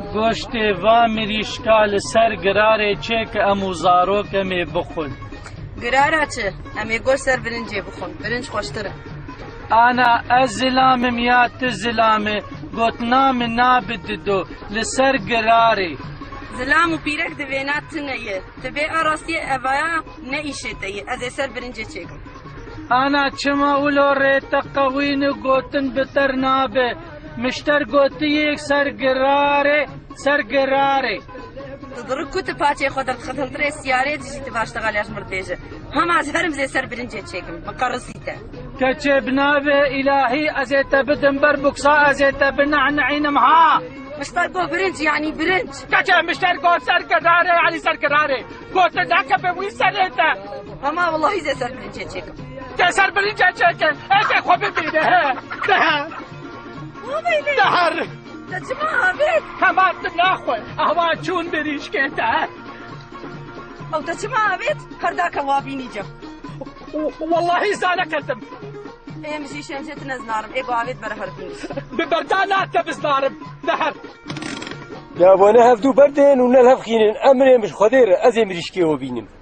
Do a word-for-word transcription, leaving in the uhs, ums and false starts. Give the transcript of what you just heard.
گۆشتê va mirîşka li ser girarê çêke em û zarokê em ê bixwin. Girara çi? Em ê goş ser birincê bixwin. Birinc xweştir e. Ana ez zilamim ya tu zilamê gotina min nabidido li ser girarê. Zilam û pîrek di vêna tune ye. Ti bê arastiyê evaya ne îşê te ye. Ez ê ser birincê çêkim. Ana çima ulo rête qewîn û gotin bi ter nabe. Mişter gotiyek ser girarê, ser girarê. Tu dirik ku tu paçê xwe dixetintirê siyarê dijî tu başteqalya ji mir dibêje. Hema ez herim zê ser birincê çêkim. Miqerisî te. Keçê bi navê îlahî ez ê te bidim ber buksa ez ê te binehneînim ha. Mişter got birinc yanî birinc. Keçê mişter got ser girarê yanî ser girarê. Gotin neke wî serê te. Hema wallahî zê ser birincê çêkim. Te ser birincê çêkin. Ez ê xwe bibîne he. Dehe. Wabêne. Deher. Te çima avêt? Hema tu naxwe. Ahwa çûn mirîşkê te. Ew te çima avêt? Herdaka wabînîcem. Wallahî zane ketim. Em jî şemşê tu nezinarim. Ê avêt bere herfînî. Bi berda nate bizdarim. Deher. Ya bana hevdû berdên û nelhevxînin emrê mij Xwedê re ez ê mirîşkê we bînim.